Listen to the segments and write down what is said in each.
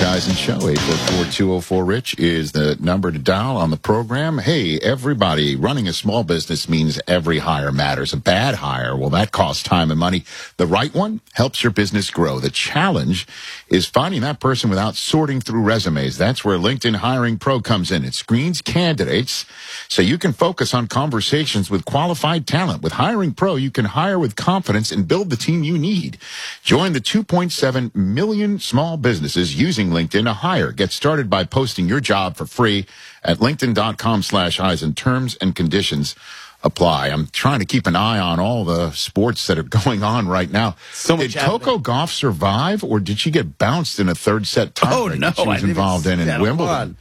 Eisen Show. 844-204-RICH is the number to dial on the program. Hey, everybody, running a small business means every hire matters. A bad hire, well, that costs time and money. The right one helps your business grow. The challenge is finding that person without sorting through resumes. That's where LinkedIn Hiring Pro comes in. It screens candidates so you can focus on conversations with qualified talent. With Hiring Pro, you can hire with confidence and build the team you need. Join the 2.7 million small businesses using LinkedIn to hire. Get started by posting your job for free at linkedin.com/Eisen. Terms and conditions apply. I'm trying to keep an eye on all the sports that are going on right now. Did Coco Gauff survive, or did she get bounced in a third set tie that she was involved in Wimbledon?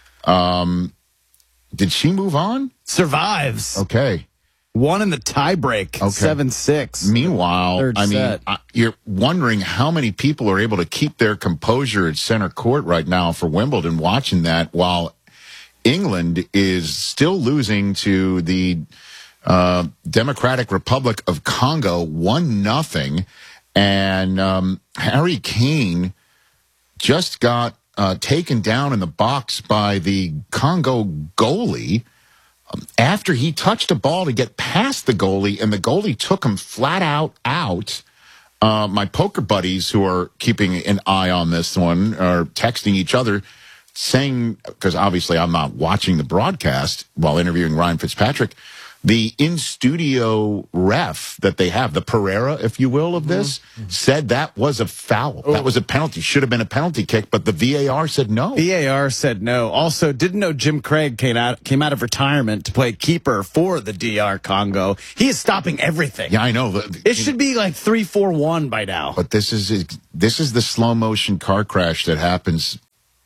Did she move on? Survives. Okay. Won in the tiebreak, 7-6. Meanwhile, you're wondering how many people are able to keep their composure at center court right now for Wimbledon, watching that while England is still losing to the Democratic Republic of Congo 1-0. And Harry Kane just got taken down in the box by the Congo goalie after he touched a ball to get past the goalie, and the goalie took him flat out. My poker buddies who are keeping an eye on this one are texting each other saying, because obviously I'm not watching the broadcast while interviewing Ryan Fitzpatrick, the in-studio ref that they have, the Pereira, if you will, of this, said that was a foul. That was a penalty. Should have been a penalty kick, but the VAR said no. VAR said no. Also, didn't know Jim Craig came out of retirement to play keeper for the DR Congo. He is stopping everything. Yeah, I know. It should be like 3-4-1 by now. But this is the slow-motion car crash that happens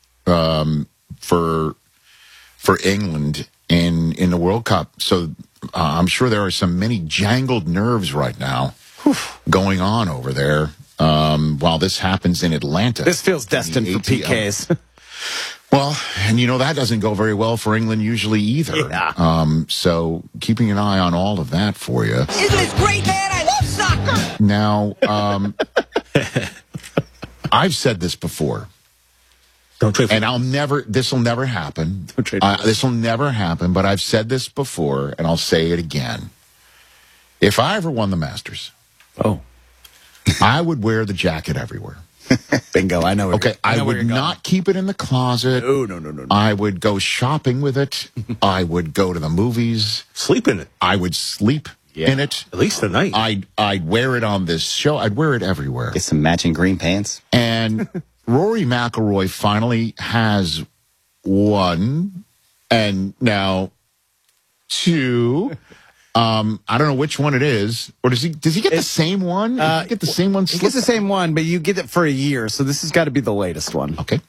for England in the World Cup. So I'm sure there are many jangled nerves right now going on over there while this happens in Atlanta. This feels destined for PKs. Well, and that doesn't go very well for England usually either. Yeah. So keeping an eye on all of that for you. Isn't this great, man? I love soccer. Now, I've said this before. Don't trade for and this will never happen. This will never happen, but I've said this before, and I'll say it again. If I ever won the Masters, I would wear the jacket everywhere. Bingo, I know. I would not keep it in the closet. No. I would go shopping with it. I would go to the movies. Sleep in it. I would sleep in it. At least a night. I'd wear it on this show. I'd wear it everywhere. Get some matching green pants. And Rory McIlroy finally has one, and now two. I don't know which one it is, or does he get the same one? Does he get the same one? He gets the same one, but you get it for a year, so this has got to be the latest one. Okay.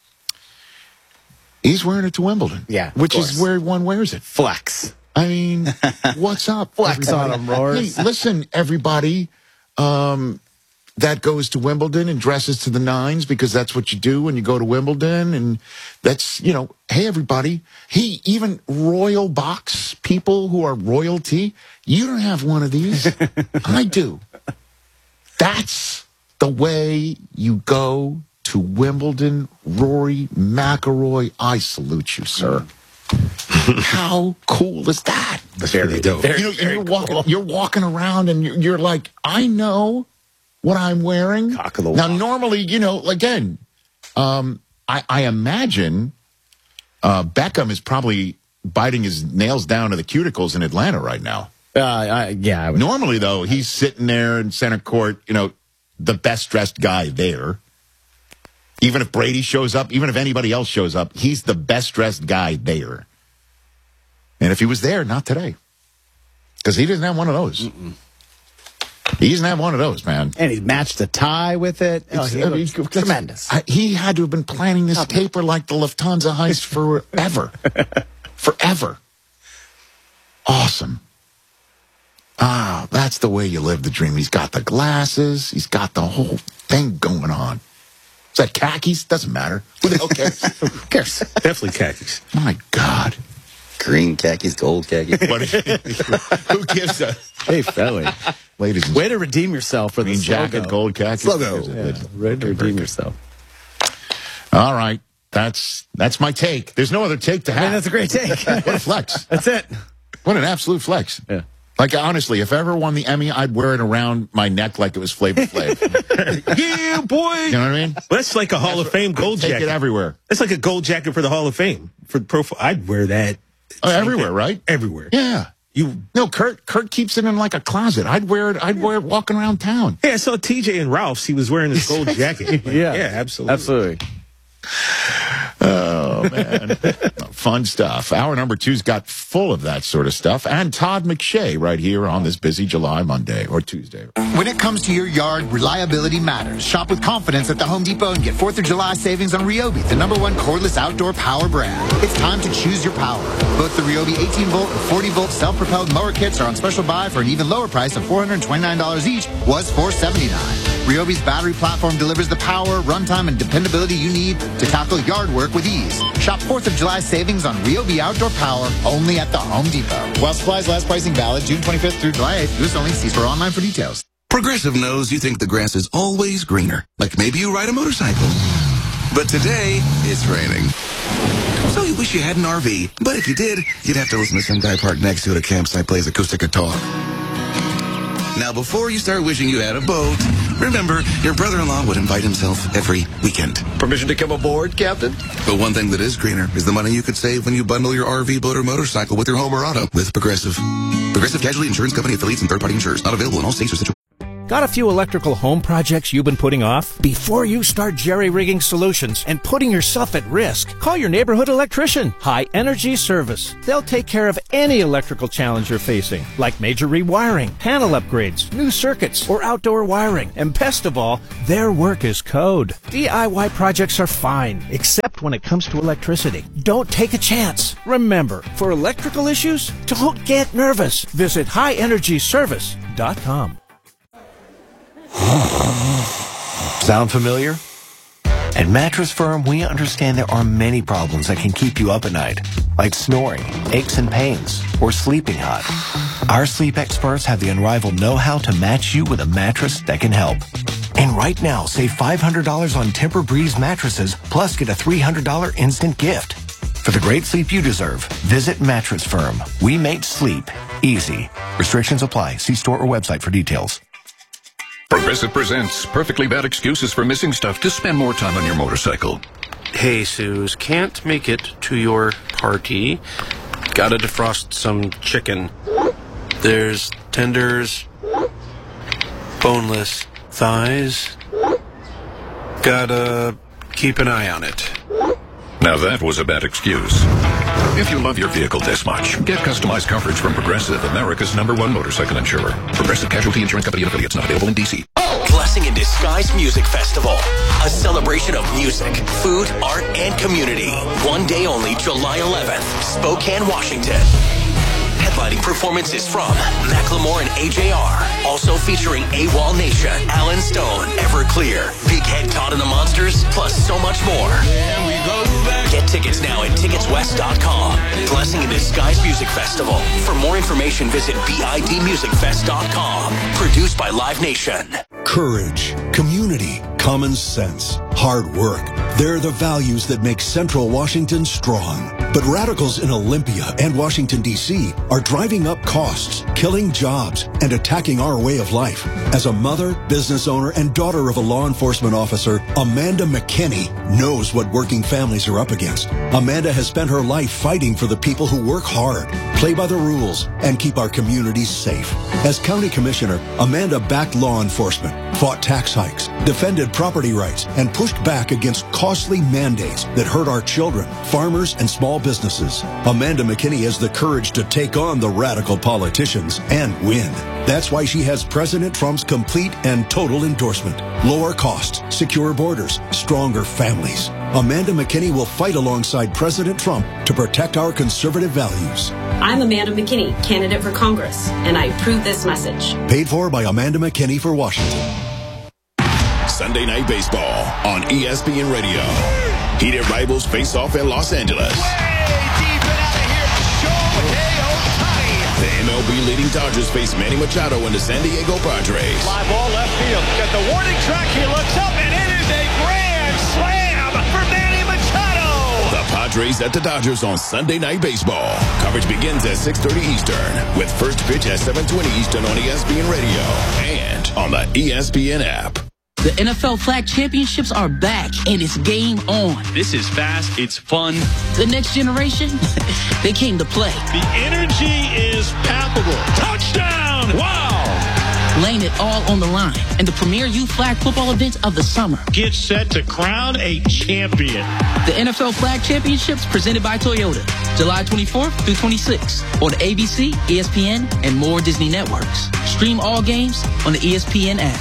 He's wearing it to Wimbledon. Yeah, which is where one wears it. Flex. I mean, what's up? Flex on him, Rory. Hey, listen, everybody. That goes to Wimbledon and dresses to the nines because that's what you do when you go to Wimbledon. And that's, hey, everybody. Hey, even royal box people who are royalty, you don't have one of these. I do. That's the way you go to Wimbledon. Rory McIlroy, I salute you, sir. How cool is that? Very dope. You're walking around and you're like, I know what I'm wearing. Cock of the now, walk. normally, again, I imagine Beckham is probably biting his nails down to the cuticles in Atlanta right now. Yeah. Normally, though, he's sitting there in center court, the best dressed guy there. Even if Brady shows up, even if anybody else shows up, he's the best dressed guy there. And if he was there, not today. Because he doesn't have one of those. He doesn't have one of those, man. And he matched the tie with it. He's tremendous. He had to have been planning this caper like the Lufthansa heist forever. Forever. Awesome. That's the way you live the dream. He's got the glasses. He's got the whole thing going on. Is that khakis? Doesn't matter. Who the hell cares? Who cares? Definitely khakis. My God. Green khakis, gold khakis. Who gives a... Hey, Felly. Ladies and way to redeem yourself for green the jacket, logo. gold khakis. Logo. Yeah, way to redeem yourself. All right. That's my take. There's no other take to have. That's a great take. What a flex. That's it. What an absolute flex. Yeah. Like, honestly, if I ever won the Emmy, I'd wear it around my neck like it was Flavor Flav. Yeah, boy. You know what I mean? Well, that's like a Hall of Fame gold Take jacket. it everywhere. It's like a gold jacket for the Hall of Fame. For profile, I'd wear that. Oh, everywhere, right? Everywhere. Yeah. No, Kurt keeps it in like a closet. I'd wear it walking around town. Yeah, I saw TJ and Ralph's. He was wearing his gold jacket. Yeah, absolutely. Absolutely. Oh, man. Fun stuff. Hour number 2's got full of that sort of stuff. And Todd McShay right here on this busy July Monday or Tuesday. When it comes to your yard, reliability matters. Shop with confidence at the Home Depot and get 4th of July savings on Ryobi, the #1 cordless outdoor power brand. It's time to choose your power. Both the Ryobi 18-volt and 40-volt self-propelled mower kits are on special buy for an even lower price of $429 each, was $479. Ryobi's battery platform delivers the power, runtime, and dependability you need to tackle yard work with ease. Shop 4th of July savings on Ryobi Outdoor Power only at the Home Depot. While supplies last, pricing valid June 25th through July 8th. US only. See store online for details. Progressive knows you think the grass is always greener. Like maybe you ride a motorcycle. But today, it's raining. So you wish you had an RV. But if you did, you'd have to listen to some guy parked next to it at a campsite plays acoustic guitar. Now, before you start wishing you had a boat, remember, your brother-in-law would invite himself every weekend. Permission to come aboard, Captain? But one thing that is greener is the money you could save when you bundle your RV, boat, or motorcycle with your home or auto with Progressive. Progressive Casualty Insurance Company affiliates and third-party insurers. Not available in all states or situations. Got a few electrical home projects you've been putting off? Before you start jerry-rigging solutions and putting yourself at risk, call your neighborhood electrician, High Energy Service. They'll take care of any electrical challenge you're facing, like major rewiring, panel upgrades, new circuits, or outdoor wiring. And best of all, their work is code. DIY projects are fine, except when it comes to electricity. Don't take a chance. Remember, for electrical issues, don't get nervous. Visit highenergyservice.com. Sound familiar? At Mattress Firm, we understand there are many problems that can keep you up at night, like snoring, aches and pains, or sleeping hot. Our sleep experts have the unrivaled know-how to match you with a mattress that can help. And right now, save $500 on Tempur-Breeze mattresses, plus get a $300 instant gift. For the great sleep you deserve, visit Mattress Firm. We make sleep easy. Restrictions apply. See store or website for details. Progressive presents Perfectly Bad Excuses for Missing Stuff to Spend More Time on Your Motorcycle. Hey, Suze, can't make it to your party. Gotta defrost some chicken. There's tenders, boneless thighs. Gotta keep an eye on it. Now that was a bad excuse. If you love your vehicle this much, get customized coverage from Progressive, America's #1 motorcycle insurer. Progressive Casualty Insurance Company and affiliates, not available in D.C. Blessing in Disguise Music Festival. A celebration of music, food, art, and community. One day only, July 11th, Spokane, Washington. Headlining performances from Macklemore and AJR. Also featuring AWOL Nation, Alan Stone, Everclear, Big Head Todd and the Monsters, plus so much more. Get tickets now at ticketswest.com. Blessing in Disguise Music Festival. For more information, visit bidmusicfest.com. Produced by Live Nation. Courage, community, common sense, hard work. They're the values that make Central Washington strong. But radicals in Olympia and Washington, D.C. are driving up costs, killing jobs, and attacking our way of life. As a mother, business owner, and daughter of a law enforcement officer, Amanda McKinney knows what working families are up against. Amanda has spent her life fighting for the people who work hard, play by the rules, and keep our communities safe. As county commissioner, Amanda backed law enforcement, fought tax hikes, defended property rights, and pushed back against costly mandates that hurt our children, farmers, and small businesses. Amanda McKinney has the courage to take on the radical politicians and win. That's why she has President Trump's complete and total endorsement. Lower costs, secure borders, stronger families. Amanda McKinney will fight alongside President Trump to protect our conservative values. I'm Amanda McKinney, candidate for Congress, and I approve this message. Paid for by Amanda McKinney for Washington. Sunday Night Baseball on ESPN Radio. Heated rivals face off in Los Angeles. The MLB leading Dodgers face Manny Machado and the San Diego Padres. Fly ball left field. Got the warning track. He looks up, and it is a grand slam for Manny Padres at the Dodgers on Sunday Night Baseball. Coverage begins at 6:30 Eastern with first pitch at 7:20 Eastern on ESPN Radio and on the ESPN app. The NFL Flag Championships are back, and it's game on. This is fast. It's fun. The next generation, they came to play. The energy is palpable. Touchdown! Wow! Laying it all on the line and the premier youth flag football event of the summer. Get set to crown a champion. The NFL Flag Championships presented by Toyota, July 24th through 26th on ABC, ESPN, and more Disney networks. Stream all games on the ESPN app.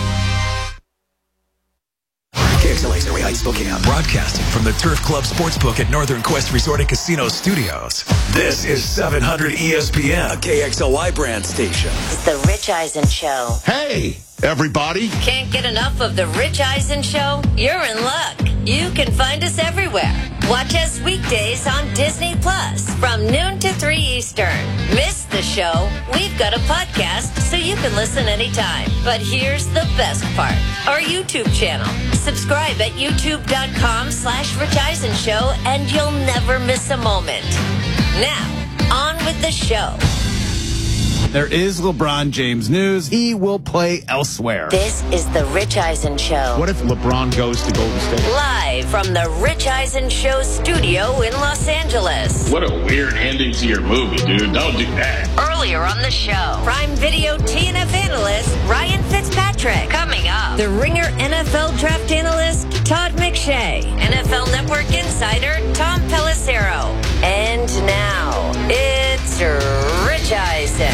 KXLA's Area Heights, Spokane, broadcasting from the Turf Club Sportsbook at Northern Quest Resort and Casino Studios. This is 700 ESPN, a KXLY brand station. It's the Rich Eisen Show. Hey, everybody. Can't get enough of the Rich Eisen Show? You're in luck. You can find us everywhere. Watch us weekdays on Disney Plus from noon to 3 Eastern. Miss the show? We've got a podcast so you can listen anytime. But here's the best part. Our YouTube channel. Subscribe at youtube.com/Rich Eisen Show and you'll never miss a moment. Now, on with the show. There is LeBron James news. He will play elsewhere. This is the Rich Eisen Show. What if LeBron goes to Golden State? Live from the Rich Eisen Show studio in Los Angeles. What a weird ending to your movie, dude. Don't do that. Earlier on the show, Prime Video TNF analyst Ryan Fitzpatrick. Coming up, the Ringer NFL draft analyst Todd McShay. NFL Network insider Tom Pelissero. And now, it's Rich Eisen.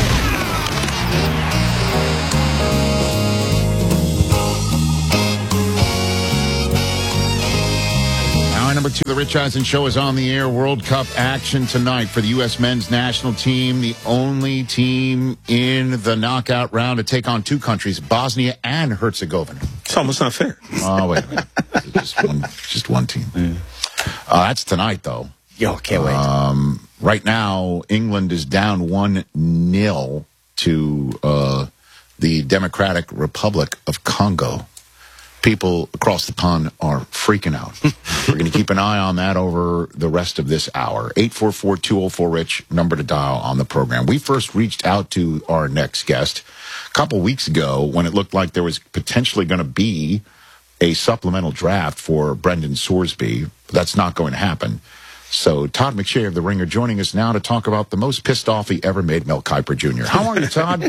Hour number 2, the Rich Eisen Show is on the air. World Cup action tonight for the U.S. men's national team, the only team in the knockout round to take on two countries, Bosnia and Herzegovina. It's almost not fair. Oh, wait a minute. just one team. That's tonight, though. Yo, can't wait. Right now, England is down 1-0 to the Democratic Republic of Congo. People across the pond are freaking out. We're going to keep an eye on that over the rest of this hour. 844-204-RICH, number to dial on the program. We first reached out to our next guest a couple weeks ago when it looked like there was potentially going to be a supplemental draft for Brendan Sorsby. That's not going to happen. So Todd McShay of The Ringer joining us now to talk about the most pissed off he ever made, Mel Kiper Jr. How are you, Todd?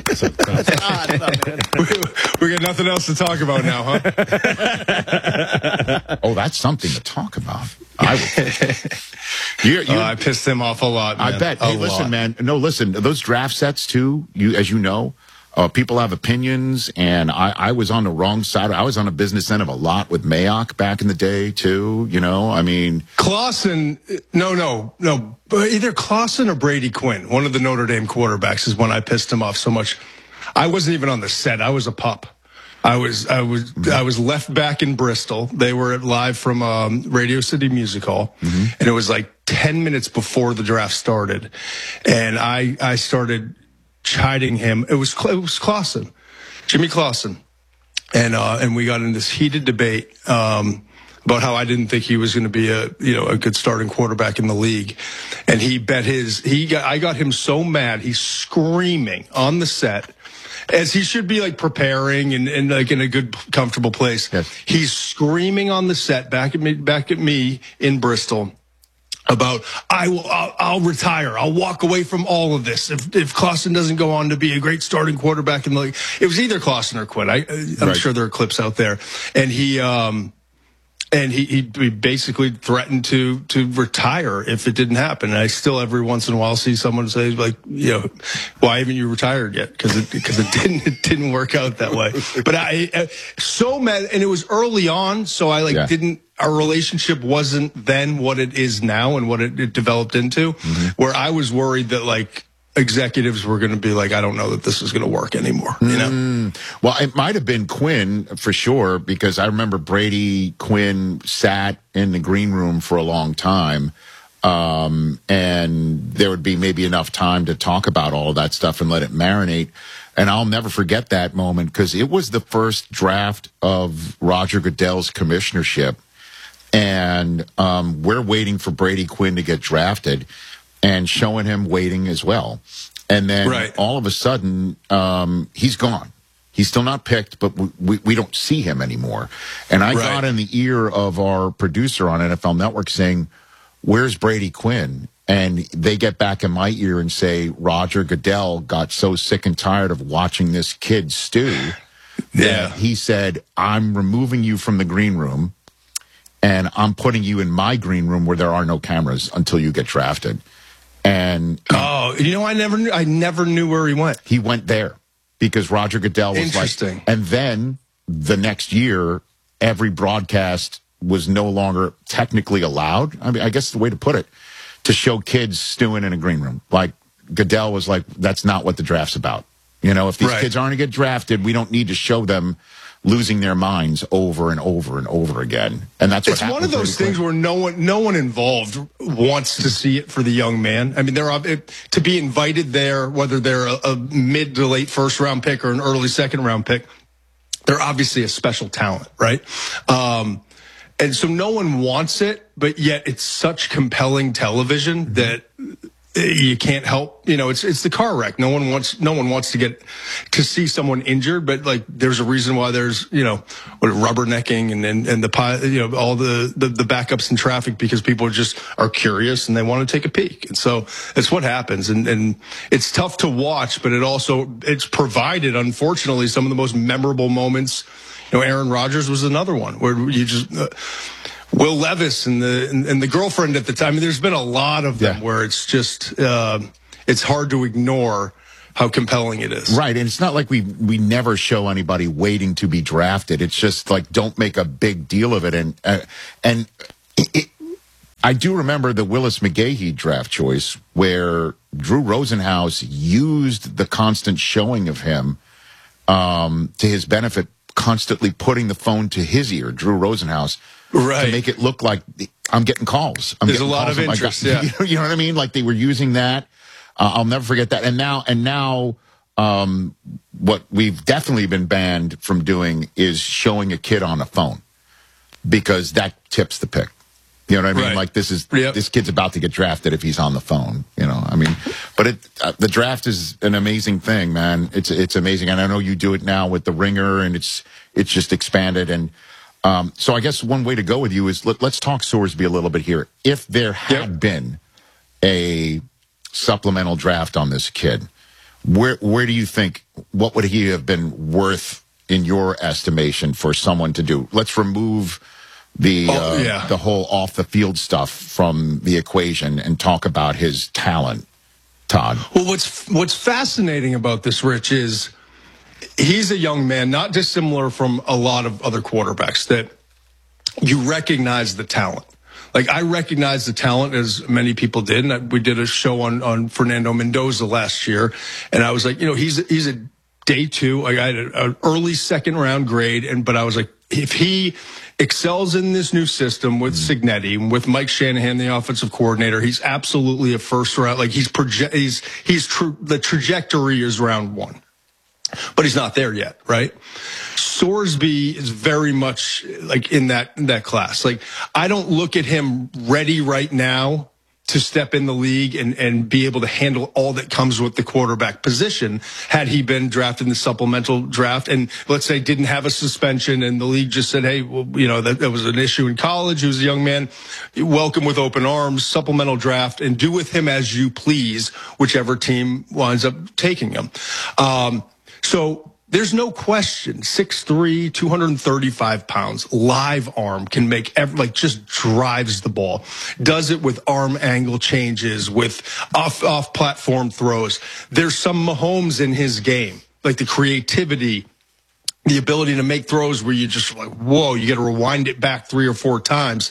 We got nothing else to talk about now, huh? Oh, that's something to talk about. I pissed him off a lot, man. I bet. Hey, listen, man. No, listen. Those draft sets, too, as you know, people have opinions, and I was on the wrong side. I was on the business end of a lot with Mayock back in the day, too. You know, I mean... Clausen, no. Either Clausen or Brady Quinn, one of the Notre Dame quarterbacks, is when I pissed him off so much. I wasn't even on the set. I was a pup. I was left back in Bristol. They were live from Radio City Music Hall, and it was like 10 minutes before the draft started, and I started chiding him. It was Clausen, Jimmy Clausen, and we got in this heated debate about how I didn't think he was going to be a good starting quarterback in the league, and he bet I got him so mad he's screaming on the set. As he should be, like, preparing and like in a good, comfortable place. Yes. He's screaming on the set back at me in Bristol about, I'll retire. I'll walk away from all of this if Clausen doesn't go on to be a great starting quarterback in the league. It was either Clausen or Quinn. I'm sure there are clips out there. And he basically threatened to retire if it didn't happen. And I still every once in a while see someone say, like, why haven't you retired yet? Because it didn't work out that way. But I so mad, and it was early on, so I our relationship wasn't then what it is now and what it developed into. Where I was worried that, like, executives were going to be like, I don't know that this is going to work anymore. You know? Well, it might have been Quinn for sure, because I remember Brady Quinn sat in the green room for a long time. And there would be maybe enough time to talk about all of that stuff and let it marinate. And I'll never forget that moment, because it was the first draft of Roger Goodell's commissionership. And we're waiting for Brady Quinn to get drafted and showing him waiting as well. And then all of a sudden, he's gone. He's still not picked, but we don't see him anymore. And I got in the ear of our producer on NFL Network saying, "Where's Brady Quinn?" And they get back in my ear and say, Roger Goodell got so sick and tired of watching this kid stew that he said, "I'm removing you from the green room, and I'm putting you in my green room where there are no cameras until you get drafted." And I never knew where he went. He went there because Roger Goodell was Interesting. And then the next year, every broadcast was no longer technically allowed. I mean, I guess the way to put it, to show kids stewing in a green room. Like Goodell was like, "That's not what the draft's about. You know, if these kids aren't going to get drafted, we don't need to show them losing their minds over and over and over again." And that's what it's one of those things where no one involved wants to see it for the young man. I mean, to be invited there, whether they're a mid to late first round pick or an early second round pick, they're obviously a special talent, right? And so no one wants it, but yet it's such compelling television that you can't help. You know, it's the car wreck. No one wants to get to see someone injured, but like there's a reason why there's rubbernecking and the all the backups in traffic, because people are curious and they want to take a peek. And so it's what happens, and it's tough to watch, but it's provided, unfortunately, some of the most memorable moments. You know, Aaron Rodgers was another one where you just. Will Levis and the girlfriend at the time. I mean, there's been a lot of them where it's just it's hard to ignore how compelling it is. Right, and it's not like we never show anybody waiting to be drafted. It's just like, don't make a big deal of it. And I do remember the Willis McGahee draft choice where Drew Rosenhaus used the constant showing of him to his benefit, constantly putting the phone to his ear, Drew Rosenhaus. To make it look like I'm getting calls. There's a lot of interest. You know what I mean? Like they were using that. I'll never forget that. And now, what we've definitely been banned from doing is showing a kid on a phone, because that tips the pick. You know what I mean? Like this kid's about to get drafted if he's on the phone. You know, I mean, but the draft is an amazing thing, man. It's amazing, and I know you do it now with the Ringer, and it's just expanded. And so I guess one way to go with you is let's talk Sorsby a little bit here. If there had been a supplemental draft on this kid, where do you think, what would he have been worth in your estimation for someone to do? Let's remove the whole off the field stuff from the equation and talk about his talent, Todd. Well, what's fascinating about this, Rich, is he's a young man, not dissimilar from a lot of other quarterbacks, that you recognize the talent. Like, I recognize the talent, as many people did, and we did a show on Fernando Mendoza last year, and I was like, he's a day two. I got an early second round grade, but I was like, if he excels in this new system with Cignetti, with Mike Shanahan, the offensive coordinator, he's absolutely a first round. Like the trajectory is round one. But he's not there yet, right? Sorsby is very much like in that class. Like, I don't look at him ready right now to step in the league and be able to handle all that comes with the quarterback position. Had he been drafted in the supplemental draft and, let's say, didn't have a suspension and the league just said, hey, well, that was an issue in college. He was a young man. Welcome with open arms, supplemental draft, and do with him as you please, whichever team winds up taking him. So there's no question, 6'3", 235 pounds, live arm, can make just drives the ball. Does it with arm angle changes, with off platform throws. There's some Mahomes in his game, like the creativity, the ability to make throws where you just like, whoa, you got to rewind it back 3 or 4 times.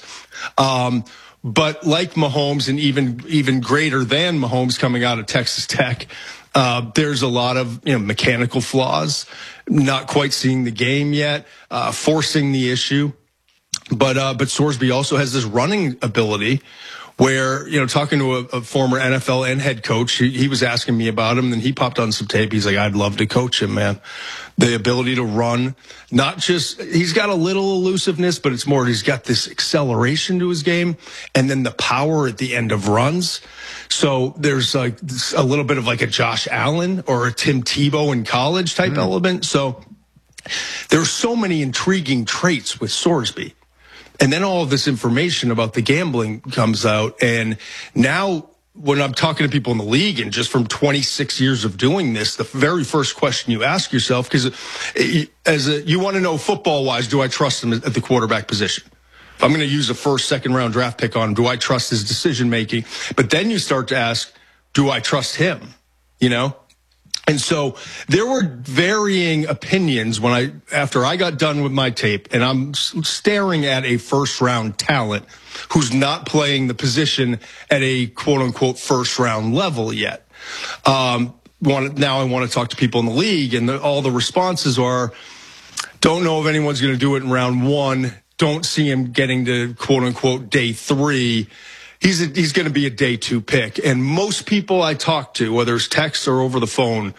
But like Mahomes, and even greater than Mahomes coming out of Texas Tech, there's a lot of mechanical flaws, not quite seeing the game yet, forcing the issue. But Sorsby also has this running ability where, talking to a former NFL and head coach, he was asking me about him, and he popped on some tape. He's like, I'd love to coach him, man. The ability to run, not just, he's got a little elusiveness, but it's more, he's got this acceleration to his game, and then the power at the end of runs. So there's like a little bit of like a Josh Allen or a Tim Tebow in college type element. So there's so many intriguing traits with Sorsby. And then all of this information about the gambling comes out. And now when I'm talking to people in the league, and just from 26 years of doing this, the very first question you ask yourself, because you want to know football-wise, do I trust him at the quarterback position? If I'm going to use a first, second-round draft pick on him, do I trust his decision-making? But then you start to ask, do I trust him? And so there were varying opinions after I got done with my tape, and I'm staring at a first-round talent who's not playing the position at a quote-unquote first-round level yet. Now I want to talk to people in the league, and all the responses are, don't know if anyone's going to do it in round 1, don't see him getting to quote-unquote day 3. He's going to be a day 2 pick. And most people I talk to, whether it's text or over the phone,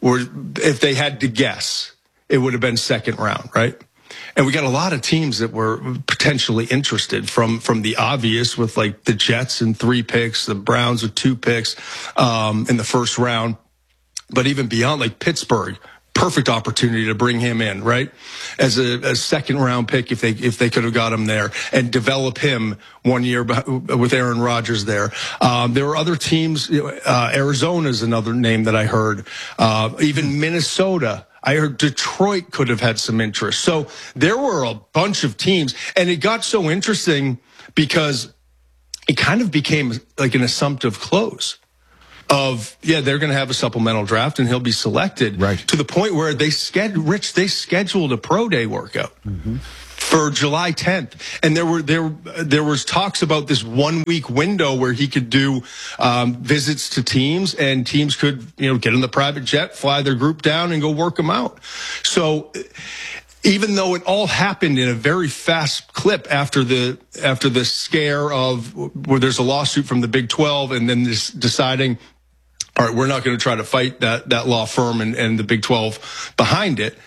if they had to guess, it would have been second round, right? And we got a lot of teams that were potentially interested from the obvious, with like the Jets and 3 picks, the Browns with 2 picks in the first round. But even beyond, like Pittsburgh, perfect opportunity to bring him in, right? As a second round pick, if they could have got him there and develop him 1 year with Aaron Rodgers there. There were other teams. Arizona's another name that I heard. Even Minnesota. I heard Detroit could have had some interest. So there were a bunch of teams, and it got so interesting because it kind of became like an assumptive close. They're going to have a supplemental draft and he'll be selected, right? To the point where they scheduled a pro day workout for July 10th, and there was talks about this 1 week window where he could do visits to teams, and teams could get in the private jet, fly their group down, and go work them out. So even though it all happened in a very fast clip after the scare of where there's a lawsuit from the Big 12, and then this deciding, all right, we're not going to try to fight that law firm and the Big 12 behind it.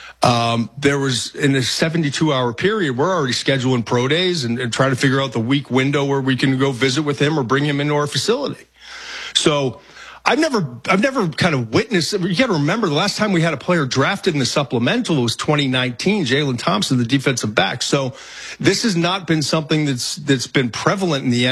There was, in a 72-hour period, we're already scheduling pro days and trying to figure out the week window where we can go visit with him or bring him into our facility. So I've never kind of witnessed. You got to remember, the last time we had a player drafted in the supplemental was 2019, Jalen Thompson, the defensive back. So this has not been something that's been prevalent in the